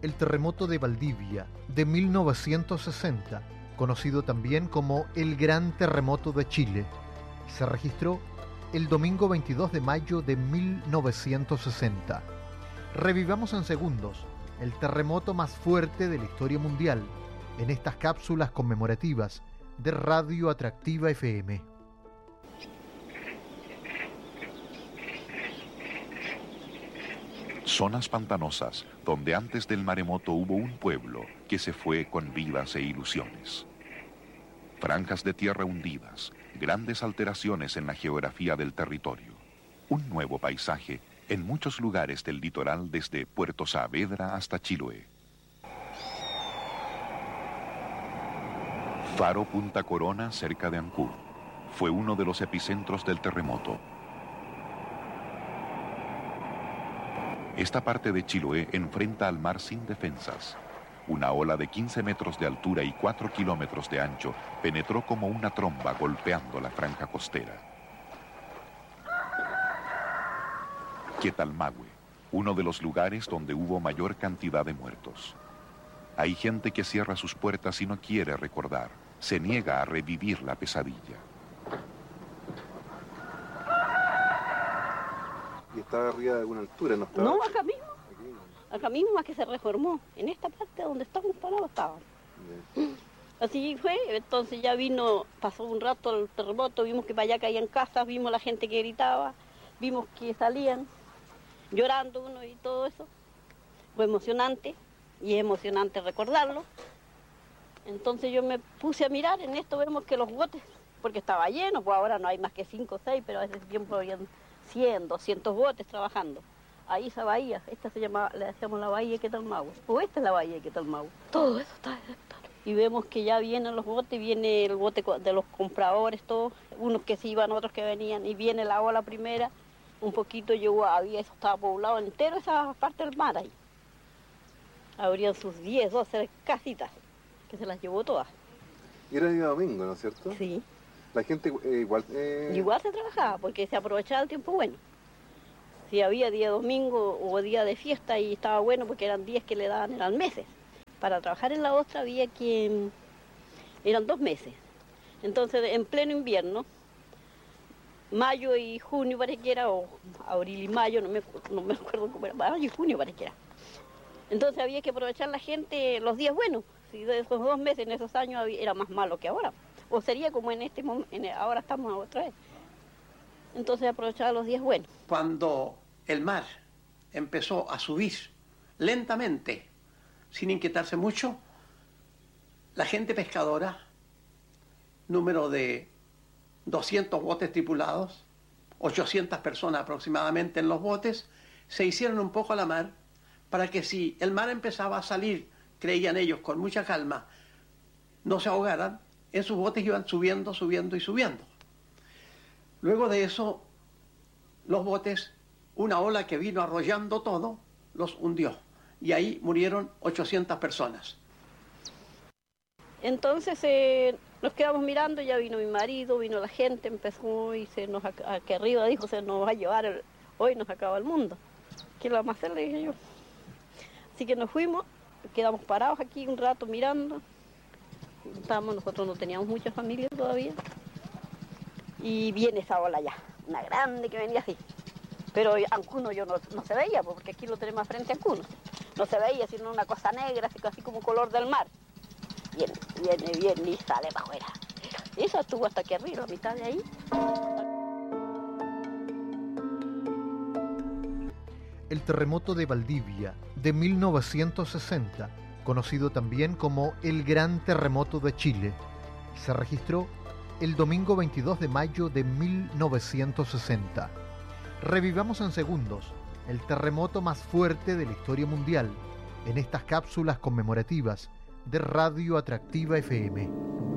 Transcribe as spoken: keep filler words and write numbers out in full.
el terremoto de Valdivia de mil novecientos sesenta, conocido también como el Gran Terremoto de Chile, se registró el domingo veintidós de mayo de mil novecientos sesenta. Revivamos en segundos el terremoto más fuerte de la historia mundial en estas cápsulas conmemorativas de Radio Atractiva F M. Zonas pantanosas, donde antes del maremoto hubo un pueblo que se fue con vidas e ilusiones. Franjas de tierra hundidas, grandes alteraciones en la geografía del territorio. Un nuevo paisaje en muchos lugares del litoral, desde Puerto Saavedra hasta Chiloé. Faro Punta Corona, cerca de Ancud, fue uno de los epicentros del terremoto. Esta parte de Chiloé enfrenta al mar sin defensas. Una ola de quince metros de altura y cuatro kilómetros de ancho penetró como una tromba golpeando la franja costera. Quetalmahue, uno de los lugares donde hubo mayor cantidad de muertos. Hay gente que cierra sus puertas y no quiere recordar, se niega a revivir la pesadilla. ¿Y estaba arriba de alguna altura? ¿No estaba? No, acá mismo. Aquí mismo. Acá mismo, más que se reformó. En esta parte donde estamos parados estaban. Yeah. Así fue, entonces ya vino, pasó un rato el terremoto, vimos que para allá caían casas, vimos la gente que gritaba, vimos que salían llorando uno y todo eso. Fue emocionante, y es emocionante recordarlo. Entonces yo me puse a mirar, en esto vemos que los botes, porque estaba lleno, pues ahora no hay más que cinco o seis, pero a ese tiempo habían cien, doscientos botes trabajando. Ahí esa bahía, esta se llama, le decíamos la bahía de Quetalmahue, o esta es la bahía de Quetalmahue. Todo eso está detectado. Y vemos que ya vienen los botes, viene el bote de los compradores, todos, unos que se iban, otros que venían, y viene la ola primera, un poquito llegó, había, eso estaba poblado entero, esa parte del mar ahí. Habrían sus diez, doce casitas, que se las llevó todas. Y era día domingo, ¿no es cierto? Sí. La gente eh, igual... Eh... Igual se trabajaba, porque se aprovechaba el tiempo bueno. Si había día domingo o día de fiesta y estaba bueno, porque eran días que le daban, eran meses. Para trabajar en la ostra había que... eran dos meses. Entonces, en pleno invierno, mayo y junio parece que era, o abril y mayo, no me, no me acuerdo cómo era, mayo y junio parece que era. Entonces había que aprovechar la gente los días buenos. Si de esos dos meses, en esos años, había, era más malo que ahora. O sería como en este momento, ahora estamos otra vez. Entonces aprovechaba los días buenos. Cuando el mar empezó a subir lentamente, sin inquietarse mucho, la gente pescadora, número de doscientos botes tripulados, ochocientas personas aproximadamente en los botes, se hicieron un poco a la mar para que si el mar empezaba a salir, creían ellos, con mucha calma, no se ahogaran. En sus botes iban subiendo, subiendo y subiendo. Luego de eso, los botes, una ola que vino arrollando todo, los hundió. Y ahí murieron ochocientas personas. Entonces eh, nos quedamos mirando, ya vino mi marido, vino la gente, empezó y se nos, aquí arriba dijo, se nos va a llevar, el, hoy nos acaba el mundo. ¿Qué lo vamos a hacer? Le dije yo. Así que nos fuimos, quedamos parados aquí un rato mirando. Estábamos, nosotros no teníamos mucha familia todavía, y viene esa ola ya, una grande que venía así, pero Ancuno yo no, no se veía, porque aquí lo tenemos frente a Ancuno, no se veía sino una cosa negra, así, así como color del mar, viene, viene, viene y sale para afuera, eso estuvo hasta aquí arriba, a mitad de ahí. El terremoto de Valdivia de mil novecientos sesenta, conocido también como el Gran Terremoto de Chile, se registró el domingo veintidós de mayo de mil novecientos sesenta. Revivamos en segundos el terremoto más fuerte de la historia mundial en estas cápsulas conmemorativas de Radio Atractiva F M.